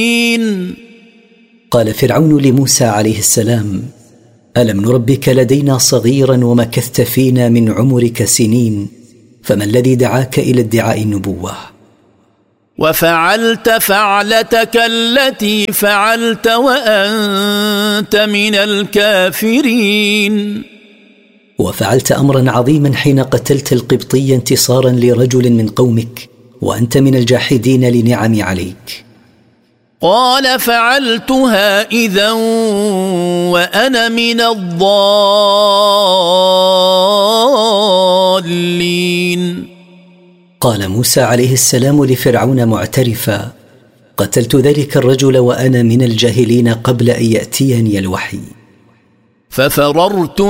قال فرعون لموسى عليه السلام: ألم نربك لدينا صغيرا ومكثت فينا من عمرك سنين، فما الذي دعاك إلى ادعاء النبوة؟ وفعلت فعلتك التي فعلت وأنت من الكافرين. وفعلت أمرا عظيما حين قتلت القبطي انتصارا لرجل من قومك وأنت من الجاحدين لنعمي عليك. قال فعلتها إذا وأنا من الضالين. قال موسى عليه السلام لفرعون معترفا: قتلت ذلك الرجل وأنا من الجاهلين قبل أن يأتيني الوحي. ففررت